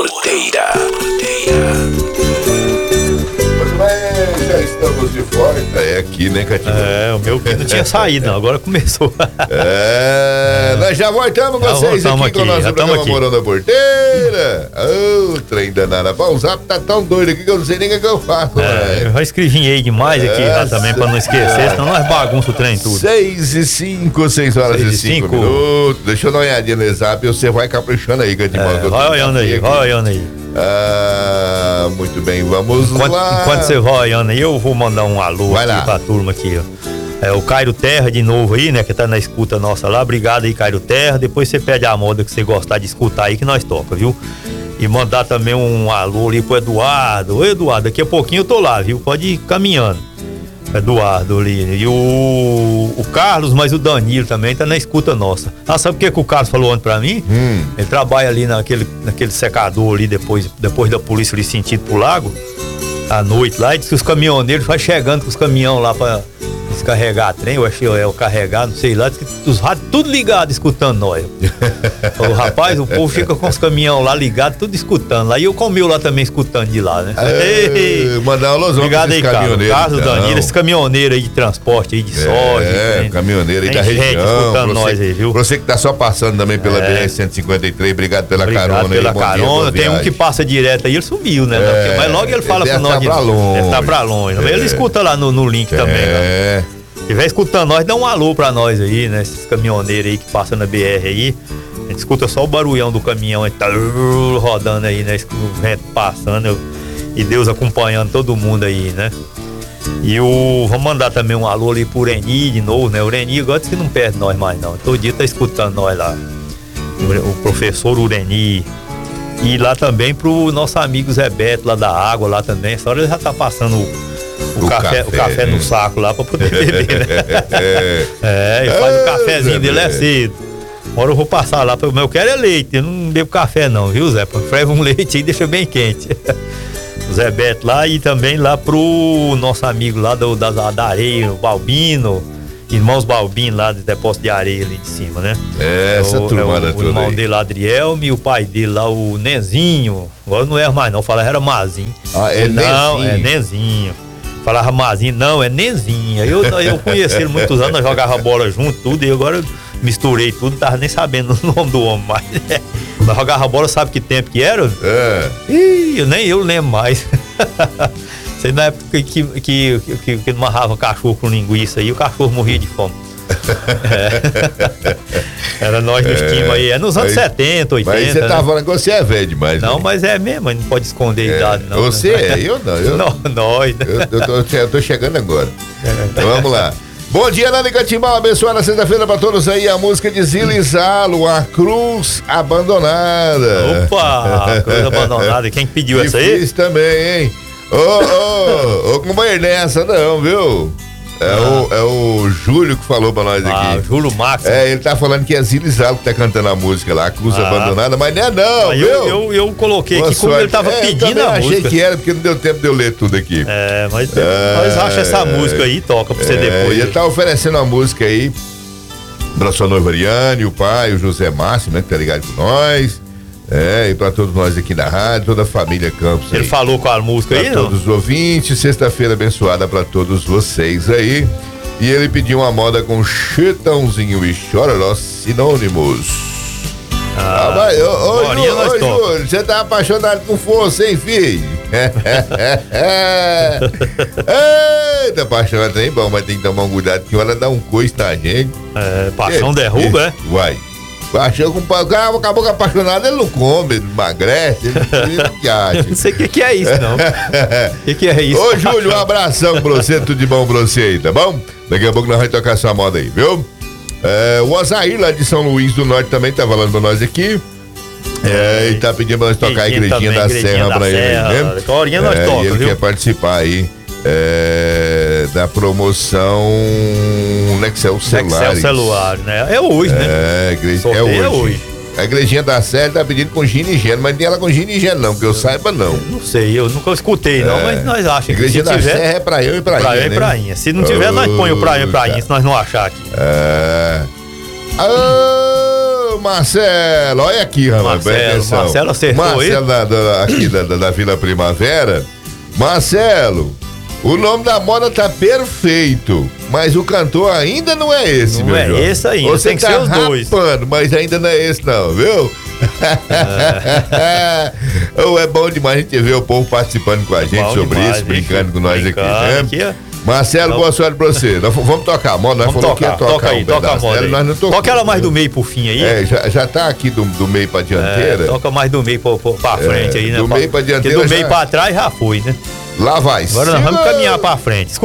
Porteira. Já estamos de volta. É aqui, né, Catinho? O meu que não tinha saído, não. Agora começou. Nós já voltamos com vocês aqui com o nosso programa Morando na Porteira. Trem danada. O Zap tá tão doido aqui que eu não sei nem o que eu faço. Eu já escrevi demais aqui já também, pra não esquecer, senão nós bagunça o trem tudo. 6 horas e 5 minutos. Deixa eu dar uma olhadinha no Zap e você vai caprichando aí, Catinho. Vai olhando aí. Muito bem, vamos lá. Enquanto você vai olhando aí, eu vou mandar um alô aqui pra turma aqui, ó. O Cairo Terra de novo aí, né, que tá na escuta nossa lá. Obrigado aí, Cairo Terra. Depois você pede a moda que você gostar de escutar aí que nós toca, viu? E mandar também um alô ali pro Eduardo. Ô, Eduardo, daqui a pouquinho eu tô lá, viu? Pode ir caminhando. Eduardo ali. E o Carlos, mas o Danilo também tá na escuta nossa. Sabe o que o Carlos falou ontem pra mim? Ele trabalha ali naquele secador ali, depois da polícia ali sentido pro lago, à noite lá, e diz que os caminhoneiros vai chegando com os caminhões lá pra descarregar trem, eu achei o carregar, não sei lá, diz que os rádios tudo ligado escutando nós. O rapaz, o povo fica com os caminhões lá ligados, tudo escutando lá. E eu com o meu lá também escutando de lá, né? Mandar um alusão obrigado aí, Carlos Danilo, esse caminhoneiro aí de transporte aí, de soja. Caminhoneiro aí da região. Escutando nós aí, viu? Você que tá só passando também pela BR-153, obrigado pela carona. Pela carona, tem um que passa direto aí, ele subiu, né? Mas logo ele fala com nós. Ele tá pra longe. Ele escuta lá no link também, Se estiver escutando nós, dá um alô pra nós aí, né? Esses caminhoneiros aí que passam na BR aí. A gente escuta só o barulhão do caminhão aí, tá rodando aí, né? O vento passando e Deus acompanhando todo mundo aí, né? E vamos mandar também um alô ali pro Reni de novo, né? O Reni agora diz que não perde nós mais não. Todo dia tá escutando nós lá. O professor Ureni. E lá também pro nosso amigo Zé Beto, lá da água, lá também. Essa hora ele já tá passando o café no saco lá pra poder beber, né? Ele faz o cafezinho dele cedo. Agora eu vou passar lá, mas eu quero é leite, eu não bebo café não, viu, Zé? Freva um leite aí e deixa bem quente. O Zé Beto lá e também lá pro nosso amigo lá da areia, o Balbino, irmãos Balbino lá do depósito de areia ali de cima, né? Essa turmada toda. O irmão dele lá, Adrielme, e o pai dele lá, o Nenzinho. Agora não era mais não, falava era Mazinho. Não, é Nenzinho. Falava Mazinho, não, é Nenzinho. Eu conheci ele muitos anos, nós jogava bola junto, tudo, e agora eu misturei tudo, não tava nem sabendo o nome do homem mais. Nós jogava bola, sabe que tempo que era? Nem eu lembro mais. Sei na época que amarrava cachorro com linguiça aí, o cachorro morria de fome. Era nós nos times aí, nos anos 70, 80. Mas você tá falando que você é velho demais. Não, mas é mesmo, não pode esconder a idade, não. Você eu não. Nós. Eu tô chegando agora. Vamos lá. Bom dia, Nani Catimbau, abençoada sexta-feira pra todos aí. A música de Zilizalo, A Cruz Abandonada. Opa, A Cruz Abandonada. Quem pediu essa aí? Fiz também, hein? Ô, companheiro, nessa não, viu? É o Júlio que falou pra nós aqui. O Júlio Max. Ele tá falando que é Zilizalo que tá cantando a música lá, A Cruz Abandonada, mas não é não, viu? Eu coloquei aqui como ele tava pedindo a música. Achei que era, porque não deu tempo de eu ler tudo aqui. Mas nós achamos essa música aí e toca pra você depois. Ele tá oferecendo a música aí pra sua noiva Ariane, o pai, o José Márcio, né, que tá ligado com nós. E pra todos nós aqui na rádio, toda a família Campos. Ele falou com a música aí, não? Todos os ouvintes, sexta-feira abençoada pra todos vocês aí. E ele pediu uma moda com Chitãozinho e Chororó, sinônimos. Júlio, você tá apaixonado com força, hein, filho? Eita, apaixonado é bom, mas tem que tomar um cuidado que hora dá um coice na gente. Paixão derruba, Uai. Achou com o cara acabou apaixonado, ele não come, ele emagrece, ele não viaja. Não sei o que é isso, não. O que é isso? Ô, Júlio, um abração pra você, tudo de bom pra você aí, tá bom? Daqui a pouco nós vamos tocar essa moda aí, viu? O Osair lá de São Luís do Norte também tá falando pra nós aqui. E tá pedindo pra nós tocar a Igrejinha da Serra pra ele aí, né? E ele quer participar aí da promoção Nexel Celular, né? É hoje, né? É hoje. A Igrejinha da Serra tá pedindo com gin e gelo, mas não tem ela com gin e gelo não, que eu saiba não. Não sei, eu nunca escutei não, mas nós achamos que Igrejinha da Serra é pra eu e pra Prainha, né? Prainha. Se não tiver, nós põe o Prainha, se nós não achar aqui. Marcelo, olha aqui, rapaz. Marcelo acertou. Marcelo aqui da Vila Primavera. Marcelo, o nome da moda tá perfeito, mas o cantor ainda não é esse, não meu é João. Esse ainda, você tem que tá ser os dois. Mas ainda não é esse não, viu? É bom demais a gente ver o povo participando com a gente sobre demais, isso, brincando com nós aqui, né? Marcelo, boa sorte pra você. Nós vamos tocar a moda, nós falamos que ia tocar aí, toca a moda nós não tocamos, toca ela mais do meio pro fim aí. Já tá aqui do meio pra dianteira. Toca mais do meio pra frente aí, né? Do meio pra dianteira. Porque do meio pra trás já foi, né? Lá vai. Agora nós vamos caminhar pra frente.